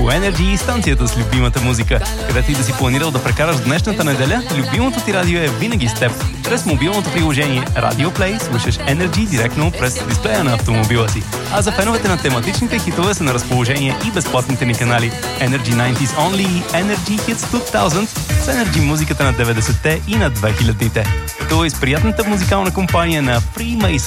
Energy, станцията с любимата музика. Където и да си планирал да прекараш днешната неделя, любимото ти радио е винаги с теб. Чрез мобилното приложение Radio Play слушаш Energy директно през дисплея на автомобила си. А за феновете на тематичните хитове са на разположение и безплатните ни канали Energy 90s Only и Energy Hits 2000 с Energy музиката на 90-те и на 2000-те. Като и с приятната музикална компания на Freemason.